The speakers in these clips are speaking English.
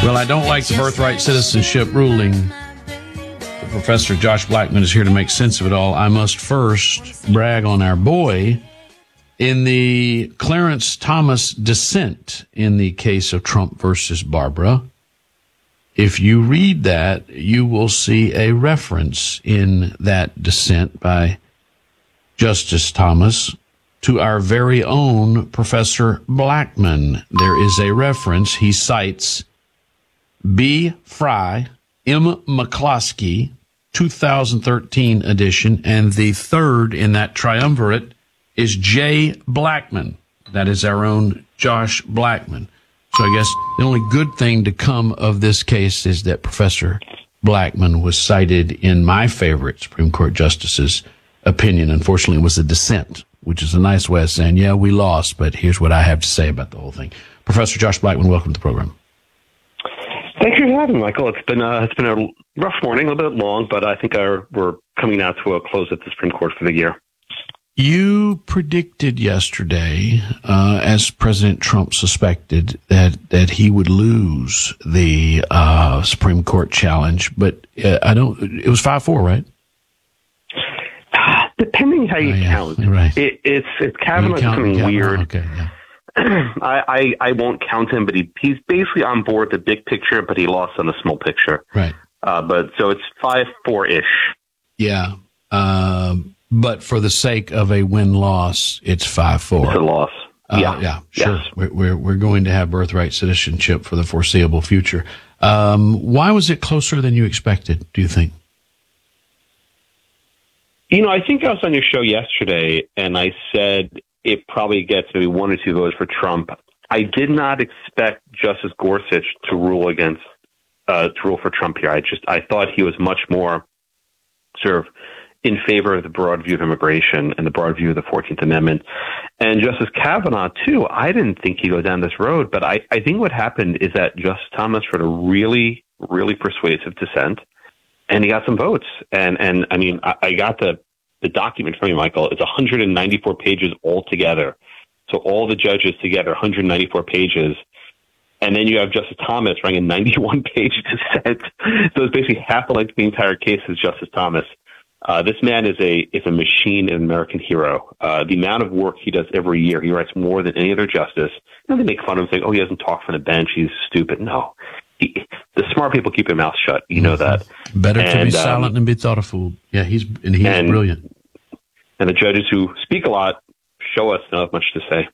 Well, I don't like the birthright citizenship ruling. Professor Josh Blackman is here to make sense of it all. I must first brag on our boy in the Clarence Thomas dissent in the case of Trump versus Barbara. If you read that, you will see a reference in that dissent by Justice Thomas to our very own Professor Blackman. There is a reference. He cites B. Fry, M. McCloskey, 2013 edition, and the third in that triumvirate is J. Blackman. That is our own Josh Blackman. So I guess the only good thing to come of this case is that Professor Blackman was cited in my favorite Supreme Court justice's opinion. Unfortunately, it was a dissent, which is a nice way of saying, yeah, we lost, but here's what I have to say about the whole thing. Professor Josh Blackman, welcome to the program. Thank you for having me, Michael. It's been a rough morning, a little bit long, but I think we're coming out to a close at the Supreme Court for the year. You predicted yesterday, as President Trump suspected, that he would lose the Supreme Court challenge, but it was 5-4, right? Depending how you count, right. It's Kavanaugh's becoming weird. Okay, yeah. I won't count him, but he's basically on board the big picture, but he lost on the small picture. Right. But so it's 5-4-ish. Yeah. But for the sake of a win-loss, it's 5-4. It's a loss. Yeah, sure. Yes. We're going to have birthright citizenship for the foreseeable future. Why was it closer than you expected, do you think? I think I was on your show yesterday, and I said it probably gets maybe 1 or 2 votes for Trump. I did not expect Justice Gorsuch to rule for Trump here. I thought he was much more sort of in favor of the broad view of immigration and the broad view of the 14th Amendment. And Justice Kavanaugh, too, I didn't think he'd go down this road, but I think what happened is that Justice Thomas wrote a really, really persuasive dissent, and he got some votes. And I mean, I got the document from you, Michael. It's 194 pages altogether. So all the judges together, 194 pages. And then you have Justice Thomas writing a 91-page dissent. So it's basically half the length of the entire case is Justice Thomas. This man is a machine, an American hero. The amount of work he does every year, he writes more than any other justice. They make fun of him, saying, "Oh, he doesn't talk from the bench. He's stupid." No, the smart people keep their mouth shut. You know that. Better to be silent than be thought a fool. Yeah, he's brilliant. And the judges who speak a lot show us not much to say.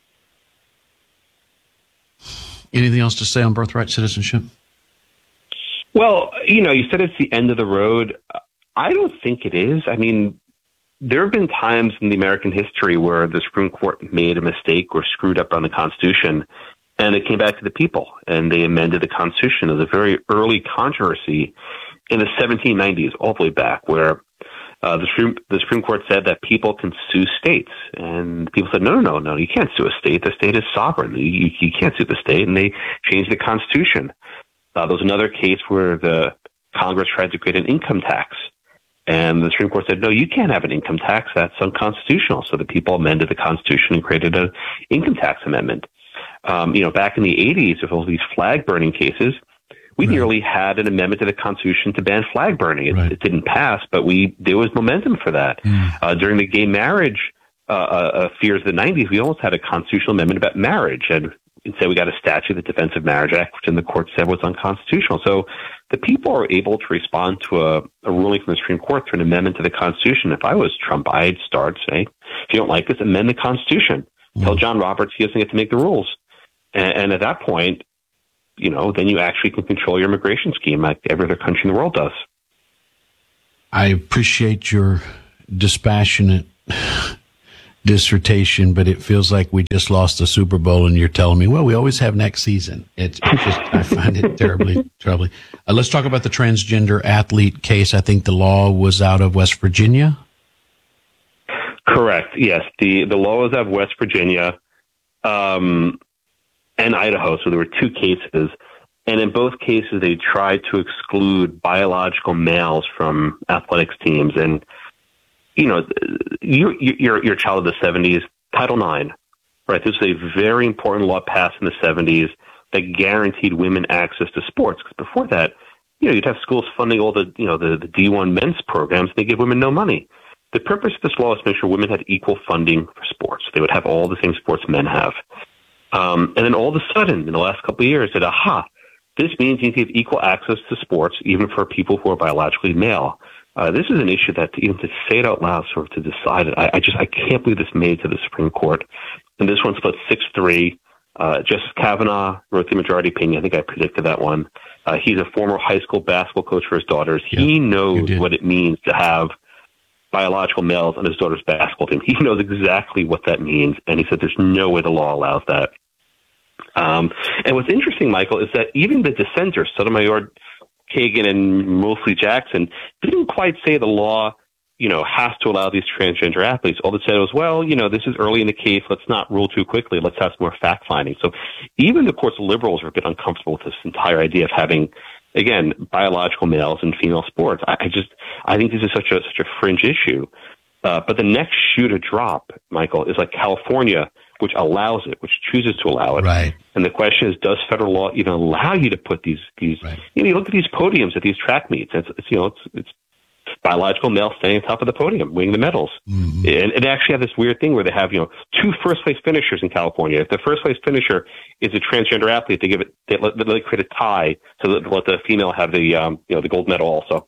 Anything else to say on birthright citizenship? Well, you said it's the end of the road. I don't think it is. I mean, there have been times in the American history where the Supreme Court made a mistake or screwed up on the Constitution, and it came back to the people, and they amended the Constitution. It was a very early controversy in the 1790s, all the way back, where the Supreme Court said that people can sue states, and people said, no, you can't sue a state. The state is sovereign. You can't sue the state, and they changed the Constitution. There was another case where the Congress tried to create an income tax, and the Supreme Court said, no, you can't have an income tax. That's unconstitutional. So the people amended the Constitution and created an income tax amendment. Back in the 80s, with all these flag burning cases, we nearly had an amendment to the Constitution to ban flag burning. It didn't pass, but there was momentum for that. During the gay marriage fears of the 90s, we almost had a constitutional amendment about marriage, and instead we got a statute, the Defense of Marriage Act, which in the court said was unconstitutional. So the people are able to respond to a ruling from the Supreme Court through an amendment to the Constitution. If I was Trump, I'd start saying, if you don't like this, amend the Constitution. Tell John Roberts he doesn't get to make the rules. And at that point, then you actually can control your immigration scheme like every other country in the world does. I appreciate your dispassionate dissertation, but it feels like we just lost the Super Bowl and you're telling me, well, we always have next season. It's just, I find it terribly troubling. Let's talk about the transgender athlete case. I think the law was out of West Virginia. Correct. Yes. The law was out of West Virginia and Idaho. So there were 2 cases. And in both cases, they tried to exclude biological males from athletics teams. And, you're a child of the 70s, Title IX, right? This is a very important law passed in the 70s that guaranteed women access to sports. Because before that, you'd have schools funding all the D1 men's programs, and they give women no money. The purpose of this law is to make sure women had equal funding for sports. They would have all the same sports men have. And then all of a sudden, in the last couple of years, said, this means you need to have equal access to sports, even for people who are biologically male. This is an issue that even to say it out loud, sort of to decide it, I can't believe this made to the Supreme Court. And this one split 6-3. Justice Kavanaugh wrote the majority opinion. I think I predicted that one. He's a former high school basketball coach for his daughters. He knows what it means to have biological males on his daughter's basketball team. He knows exactly what that means. And he said there's no way the law allows that. And what's interesting, Michael, is that even the dissenters, Sotomayor, Kagan, and mostly Jackson, didn't quite say the law, has to allow these transgender athletes. All they said was, this is early in the case. Let's not rule too quickly. Let's have some more fact finding. So even the court's liberals are a bit uncomfortable with this entire idea of having, again, biological males in female sports. I think this is such a fringe issue. But the next shoe to drop, Michael, is like California, which allows it, which chooses to allow it. Right. And the question is, does federal law even allow you to put these? Right. You look at these podiums at these track meets. It's biological males standing on top of the podium, winning the medals. Mm-hmm. And they actually have this weird thing where they have, 2 first place finishers in California. If the first place finisher is a transgender athlete, they create a tie to let the female have the the gold medal also.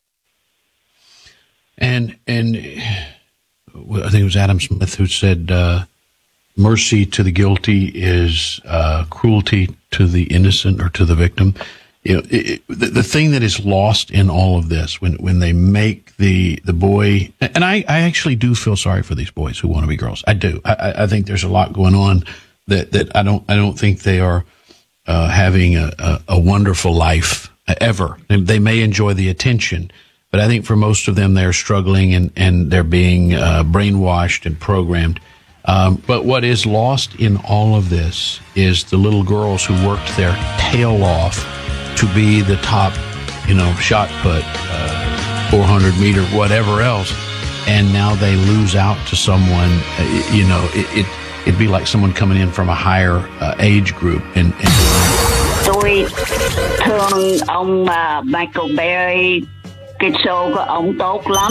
And I think it was Adam Smith who said, mercy to the guilty is cruelty to the innocent or to the victim. The thing that is lost in all of this, when they make the boy, and I actually do feel sorry for these boys who want to be girls. I do. I think there's a lot going on that I don't think they are having a wonderful life ever. They may enjoy the attention, but I think for most of them they're struggling and they're being brainwashed and programmed. But what is lost in all of this is the little girls who worked their tail off to be the top, shot put, 400 meter, whatever else, and now they lose out to someone. It'd be like someone coming in from a higher age group. And tôi thương ông Michael Berry, cái show của ông tốt lắm.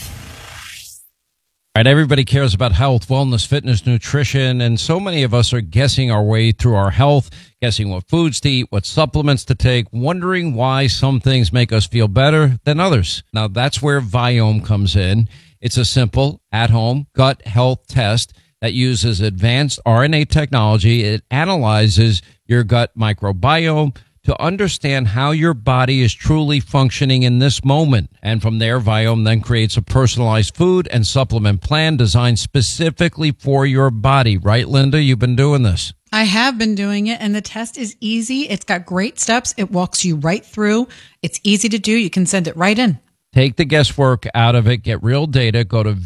All right, everybody cares about health, wellness, fitness, nutrition, and so many of us are guessing our way through our health, guessing what foods to eat, what supplements to take, wondering why some things make us feel better than others. Now, that's where Viome comes in. It's a simple, at-home gut health test that uses advanced RNA technology. It analyzes your gut microbiome to understand how your body is truly functioning in this moment. And from there, Viome then creates a personalized food and supplement plan designed specifically for your body. Right, Linda? You've been doing this. I have been doing it, and the test is easy. It's got great steps. It walks you right through. It's easy to do. You can send it right in. Take the guesswork out of it. Get real data. Go to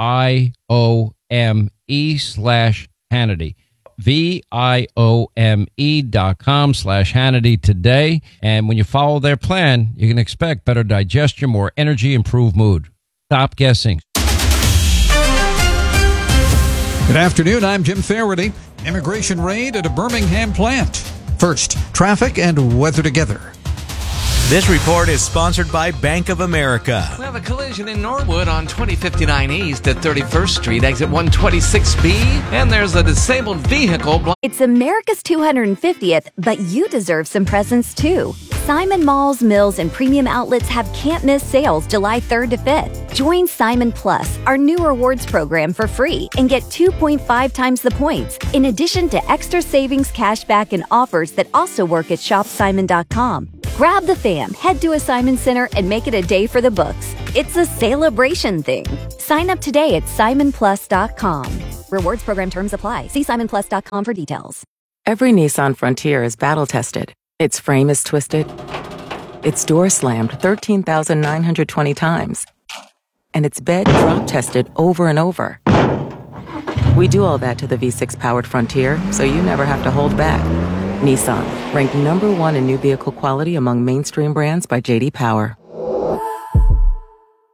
VIOME/Hannity. VIOME.com/Hannity today. And when you follow their plan, you can expect better digestion, more energy, improved mood. Stop guessing. Good afternoon. I'm Jim Faherty. Immigration raid at a Birmingham plant. First, traffic and weather together. This report is sponsored by Bank of America. We have a collision in Norwood on 2059 East at 31st Street, exit 126B, and there's a disabled vehicle. It's America's 250th, but you deserve some presents too. Simon Malls, Mills, and Premium Outlets have can't-miss sales July 3rd to 5th. Join Simon Plus, our new rewards program, for free and get 2.5 times the points, in addition to extra savings, cashback, and offers that also work at shopsimon.com. Grab the fam, head to a Simon Center, and make it a day for the books. It's a celebration thing. Sign up today at simonplus.com. Rewards program terms apply. See simonplus.com for details. Every Nissan Frontier is battle-tested. Its frame is twisted. Its door slammed 13,920 times. And its bed drop-tested over and over. We do all that to the V6-powered Frontier, so you never have to hold back. Nissan, ranked #1 in new vehicle quality among mainstream brands by J.D. Power.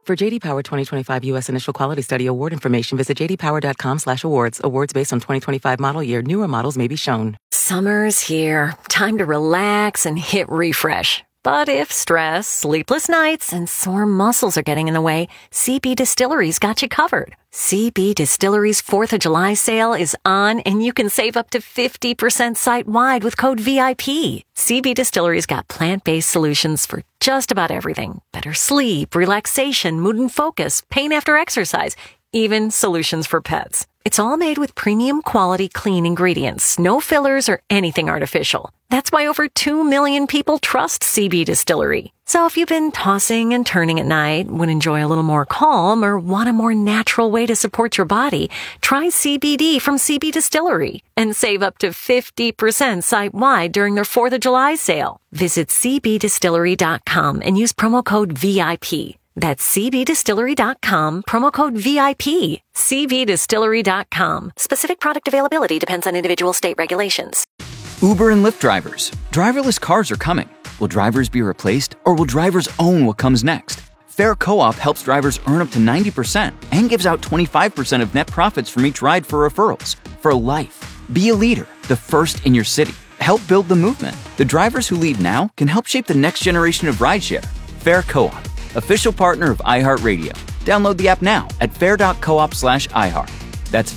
For JD Power 2025 U.S. Initial Quality Study award information, visit jdpower.com/awards. Awards based on 2025 model year. Newer models may be shown. Summer's here. Time to relax and hit refresh. But if stress, sleepless nights, and sore muscles are getting in the way, CB Distillery's got you covered. CB Distillery's 4th of July sale is on, and you can save up to 50% site-wide with code VIP. CB Distillery's got plant-based solutions for just about everything. Better sleep, relaxation, mood and focus, pain after exercise, even solutions for pets. It's all made with premium quality clean ingredients, no fillers or anything artificial. That's why over 2 million people trust CB Distillery. So if you've been tossing and turning at night, would enjoy a little more calm, or want a more natural way to support your body, try CBD from CB Distillery and save up to 50% site-wide during their 4th of July sale. Visit cbdistillery.com and use promo code VIP. That's cbdistillery.com, promo code VIP. cbdistillery.com. Specific product availability depends on individual state regulations. Uber and Lyft drivers. Driverless cars are coming. Will drivers be replaced, or will drivers own what comes next? Fair Co-op helps drivers earn up to 90% and gives out 25% of net profits from each ride for referrals. For life. Be a leader, the first in your city. Help build the movement. The drivers who lead now can help shape the next generation of rideshare. Fair Co-op, official partner of iHeartRadio. Download the app now at fair.coop/iHeart. That's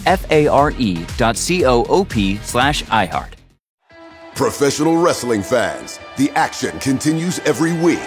FARE.coop/iHeart. Professional wrestling fans, the action continues every week.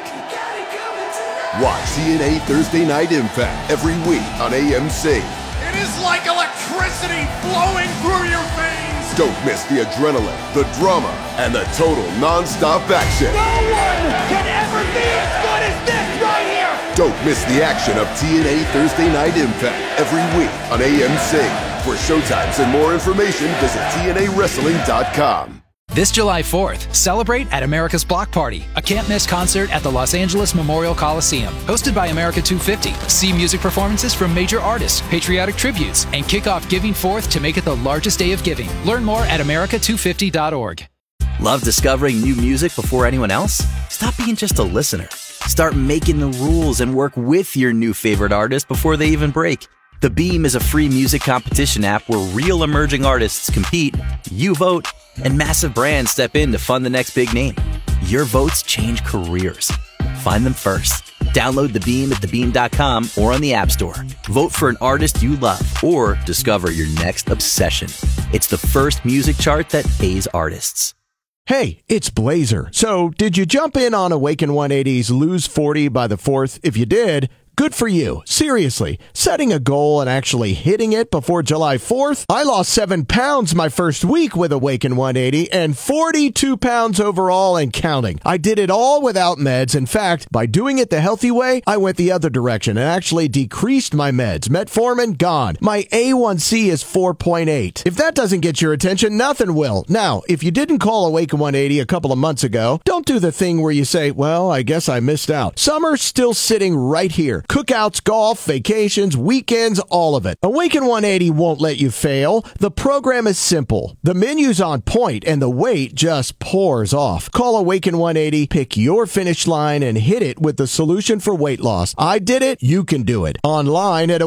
Watch TNA Thursday Night Impact every week on AMC. It is like electricity flowing through your veins. Don't miss the adrenaline, the drama, and the total non-stop action. No one can ever be as good as this right here. Don't miss the action of TNA Thursday Night Impact every week on AMC. For showtimes and more information, visit TNAWrestling.com. This July 4th, celebrate at America's Block Party, a can't-miss concert at the Los Angeles Memorial Coliseum. Hosted by America 250, see music performances from major artists, patriotic tributes, and kick off Giving 4th to make it the largest day of giving. Learn more at america250.org. Love discovering new music before anyone else? Stop being just a listener. Start making the rules and work with your new favorite artist before they even break. The Beam is a free music competition app where real emerging artists compete, you vote, and massive brands step in to fund the next big name. Your votes change careers. Find them first. Download The Beam at thebeam.com or on the App Store. Vote for an artist you love or discover your next obsession. It's the first music chart that pays artists. Hey, it's Blazer. So, did you jump in on Awaken 180's Lose 40 by the 4th? If you did, good for you. Seriously, setting a goal and actually hitting it before July 4th? I lost 7 pounds my first week with Awaken 180 and 42 pounds overall and counting. I did it all without meds. In fact, by doing it the healthy way, I went the other direction and actually decreased my meds. Metformin, gone. My A1C is 4.8. If that doesn't get your attention, nothing will. Now, if you didn't call Awaken 180 a couple of months ago, don't do the thing where you say, well, I guess I missed out. Summer's still sitting right here. Cookouts, golf, vacations, weekends, all of it. Awaken 180 won't let you fail. The program is simple. The menu's on point and the weight just pours off. Call Awaken 180, pick your finish line, and hit it with the solution for weight loss. I did it. You can do it. Online at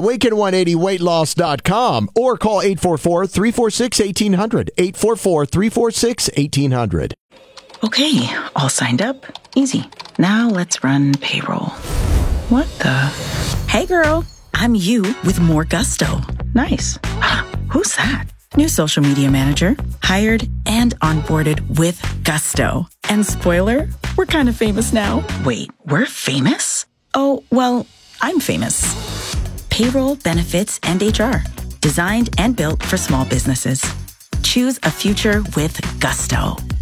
awaken180weightloss.com or call 844-346-1800. 844-346-1800. Okay, all signed up. Easy. Now let's run payroll. What the? Hey girl, I'm you with more gusto. Nice. Who's that? New social media manager, hired and onboarded with gusto. And spoiler, we're kind of famous now. Wait, we're famous? Oh, well, I'm famous. Payroll, benefits, and HR. Designed and built for small businesses. Choose a future with gusto.